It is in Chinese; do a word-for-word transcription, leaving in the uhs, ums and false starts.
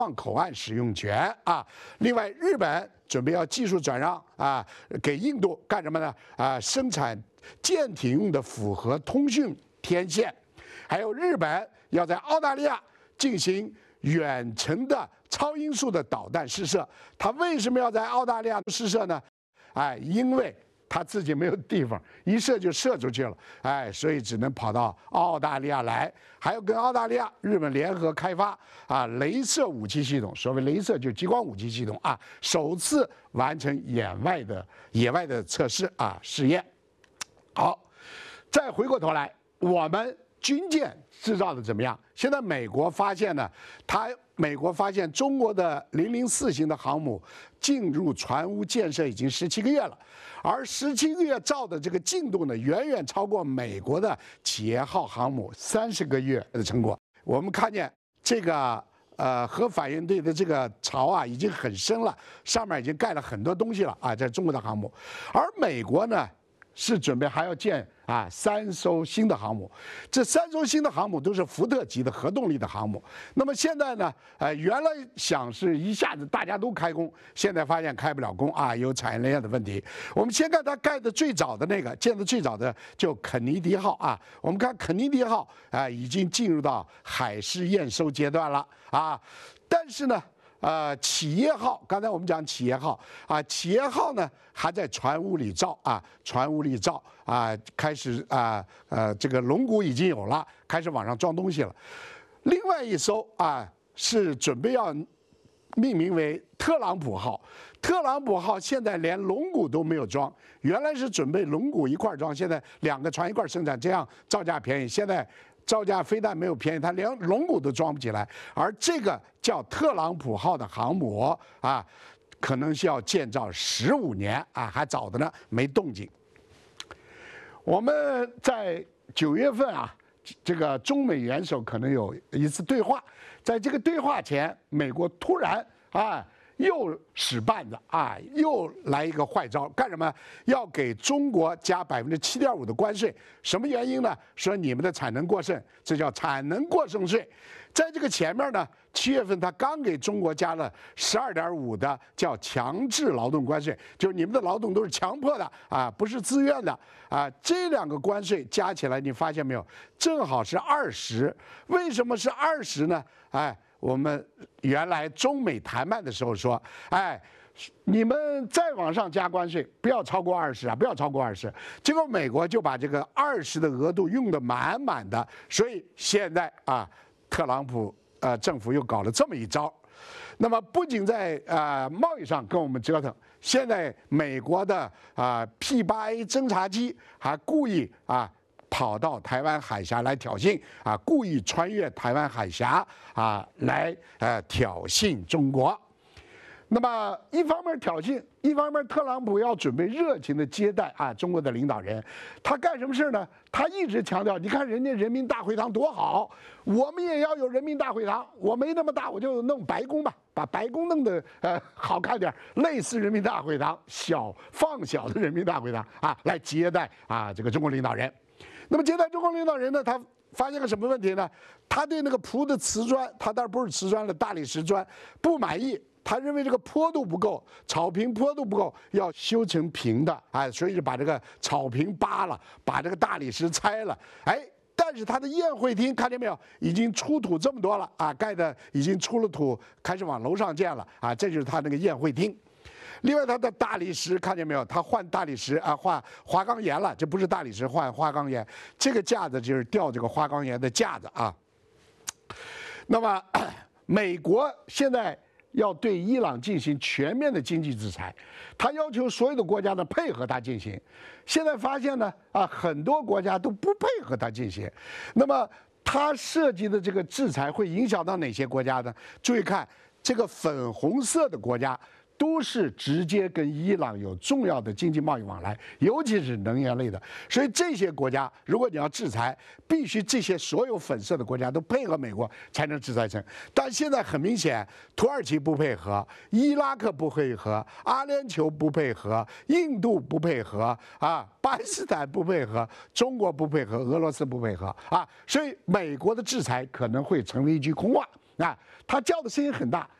口岸使用权啊。另外，日本准备要技术转让啊，给印度干什么呢？啊，生产舰艇用的复合通讯天线，还有日本要在澳大利亚进行远程的超音速的导弹试射。它为什么要在澳大利亚试射呢？哎，因为他自己没有地方，一射就射出去了，哎，所以只能跑到澳大利亚来，还要跟澳大利亚、日本联合开发啊，雷射武器系统。所谓雷射就是激光武器系统啊，首次完成野外的野外的测试啊试验。好，再回过头来，我们军舰制造的怎么样？现在美国发现呢，它美国发现中国的零零四型的航母进入船坞建设已经十七个月了，而十七个月造的这个进度呢，远远超过美国的企业号航母三十个月的成果。我们看见这个呃核反应堆的这个槽啊，已经很深了，上面已经盖了很多东西了啊，在中国的航母，而美国呢是准备还要建啊三艘新的航母，这三艘新的航母都是福特级的核动力的航母。那么现在呢，呃，原来想是一下子大家都开工，现在发现开不了工啊，有产业链的问题。我们先看它盖的最早的那个，建的最早的就肯尼迪号啊。我们看肯尼迪号啊，已经进入到海试验收阶段了啊，但是呢。呃，企业号，刚才我们讲企业号啊，企业号呢还在船坞里造啊，船坞里造啊，开始啊呃，这个龙骨已经有了，开始往上装东西了。另外一艘啊是准备要命名为特朗普号，特朗普号现在连龙骨都没有装，原来是准备龙骨一块装，现在两个船一块生产，这样造价便宜。现在造价非但没有便宜，它连龙骨都装不起来。而这个叫特朗普号的航母啊，可能需要建造十五年啊，还早的呢，没动静。我们在九月份啊，这个中美元首可能有一次对话，在这个对话前，美国突然啊。又使绊子啊！又来一个坏招，干什么？要给中国加百分之七点五的关税。什么原因呢？说你们的产能过剩，这叫产能过剩税。在这个前面呢，七月份他刚给中国加了十二点五的叫强制劳动关税，就是你们的劳动都是强迫的啊，不是自愿的啊。这两个关税加起来，你发现没有？正好是二十。为什么是二十呢？哎。我们原来中美谈判的时候说，哎，你们再往上加关税，不要超过二十啊，不要超过二十。结果美国就把这个二十的额度用得满满的，所以现在啊，特朗普呃政府又搞了这么一招。那么不仅在呃贸易上跟我们折腾，现在美国的啊 P 八 A 侦察机还故意啊。跑到台湾海峡来挑衅啊，故意穿越台湾海峡啊，来呃挑衅中国。那么一方面挑衅，一方面特朗普要准备热情的接待啊中国的领导人。他干什么事呢？他一直强调，你看人家人民大会堂多好，我们也要有人民大会堂。我没那么大，我就弄白宫吧，把白宫弄得呃好看点，类似人民大会堂，小放小的人民大会堂啊，来接待啊这个中国领导人。那么接待中国领导人呢，他发现个什么问题呢？他对那个铺的瓷砖，他当然不是瓷砖了，大理石砖不满意。他认为这个坡度不够，草坪坡度不够，要修成平的，哎，所以就把这个草坪扒了，把这个大理石拆了，哎，但是他的宴会厅看见没有，已经出土这么多了啊，盖的已经出了土，开始往楼上建了啊，这就是他那个宴会厅。另外，它的大理石看见没有？它换大理石啊，换花岗岩了。这不是大理石，换花岗岩。这个架子就是吊这个花岗岩的架子啊。那么，美国现在要对伊朗进行全面的经济制裁，他要求所有的国家呢配合他进行。现在发现呢，啊，很多国家都不配合他进行。那么，他设计的这个制裁会影响到哪些国家呢？注意看这个粉红色的国家。都是直接跟伊朗有重要的经济贸易往来，尤其是能源类的。所以这些国家，如果你要制裁，必须这些所有粉色的国家都配合美国才能制裁成。但现在很明显，土耳其不配合，伊拉克不配合，阿联酋不配合，印度不配合啊，巴基斯坦不配合，中国不配合，俄罗斯不配合啊，所以美国的制裁可能会成为一句空话。 啊，他叫的声音很大，